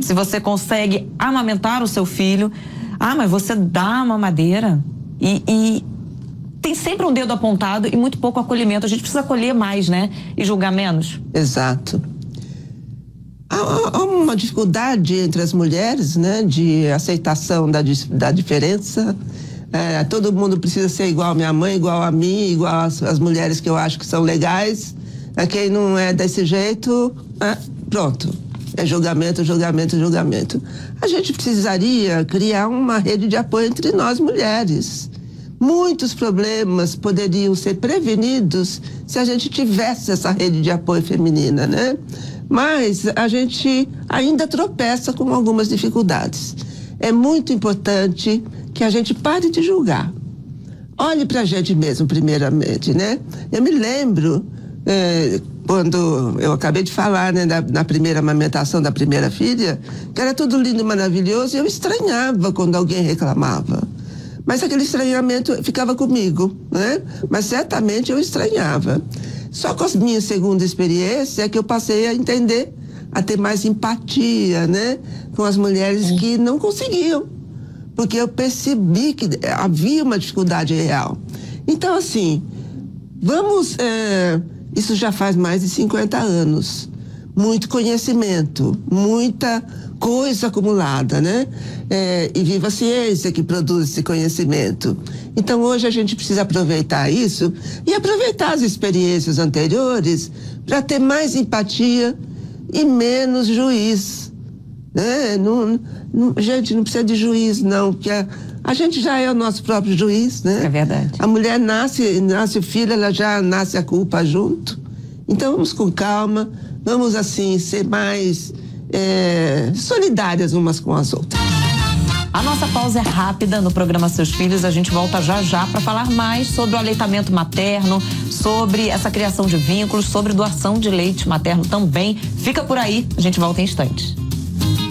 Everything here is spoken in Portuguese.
se você consegue amamentar o seu filho. Ah, mas você dá mamadeira e tem sempre um dedo apontado e muito pouco acolhimento. A gente precisa acolher mais, né? E julgar menos. Exato. Há uma dificuldade entre as mulheres, né? De aceitação da diferença. Todo mundo precisa ser igual a minha mãe, igual a mim, igual as mulheres que eu acho que são legais. Quem não é desse jeito, pronto. É julgamento, julgamento, julgamento. A gente precisaria criar uma rede de apoio entre nós mulheres. Muitos problemas poderiam ser prevenidos se a gente tivesse essa rede de apoio feminina, né? Mas a gente ainda tropeça com algumas dificuldades. É muito importante que a gente pare de julgar. Olhe pra gente mesmo, primeiramente, né? Eu me lembro... quando eu acabei de falar, né, na primeira amamentação da primeira filha, que era tudo lindo e maravilhoso, e eu estranhava quando alguém reclamava. Mas aquele estranhamento ficava comigo, né? Mas certamente eu estranhava. Só com a minha segunda experiência é que eu passei a entender, a ter mais empatia, né? Com as mulheres que não conseguiam. Porque eu percebi que havia uma dificuldade real. Então, assim, vamos... Isso já faz mais de 50 anos. Muito conhecimento, muita coisa acumulada, né? E viva a ciência que produz esse conhecimento. Então, hoje a gente precisa aproveitar isso e aproveitar as experiências anteriores para ter mais empatia e menos juiz. Né? Gente, não precisa de juiz, não, porque a gente já é o nosso próprio juiz, né? É verdade. A mulher nasce o filho, ela já nasce a culpa junto. Então vamos com calma, vamos assim ser mais solidárias umas com as outras. A nossa pausa é rápida no programa Seus Filhos. A gente volta já para falar mais sobre o aleitamento materno, sobre essa criação de vínculos, sobre doação de leite materno também. Fica por aí, a gente volta em instantes.